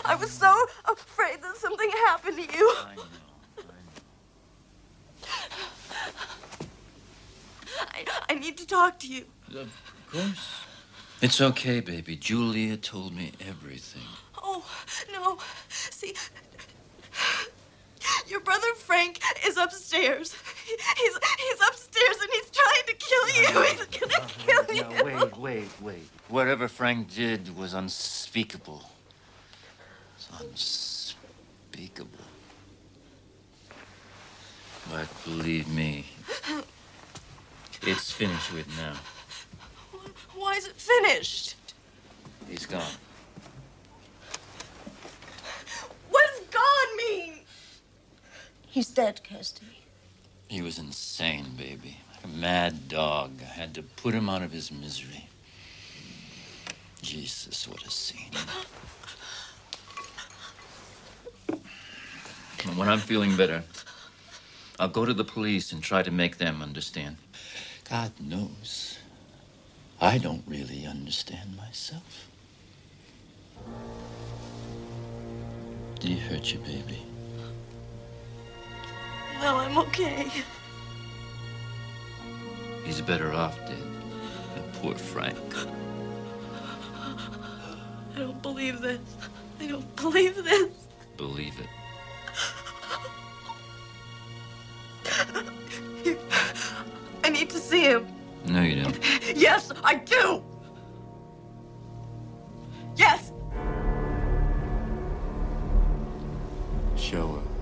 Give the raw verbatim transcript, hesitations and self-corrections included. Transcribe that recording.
I was so afraid that something happened to you. I know, I, I need to talk to you. I know. Of course. It's okay, baby. Julia told me everything. Oh, no. See, your brother Frank is upstairs. He's he's upstairs and he's trying to kill you. He's gonna kill you. Now, wait, wait, wait. Whatever Frank did was unspeakable. It's unspeakable. But believe me, it's finished with now. Why is it finished? He's gone. What does gone mean? He's dead, Kirsty. He was insane, baby. Like a mad dog. I had to put him out of his misery. Jesus, what a scene. And when I'm feeling better, I'll go to the police and try to make them understand. God knows, I don't really understand myself. Did he hurt you, baby? No, I'm okay. He's better off dead than poor Frank. I don't believe this. I don't believe this. Believe it. I need to see him. No, you don't. Yes, I do. Yes. Show her.